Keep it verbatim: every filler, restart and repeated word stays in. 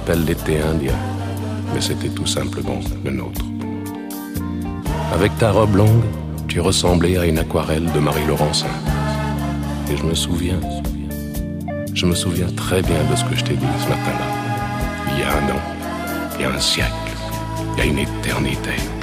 rappelle l'été indien, mais c'était tout simplement le nôtre. Avec ta robe longue, tu ressemblais à une aquarelle de Marie Laurencin. Et je me souviens, je me souviens très bien de ce que je t'ai dit ce matin-là. Il y a un an, il y a un siècle, il y a une éternité.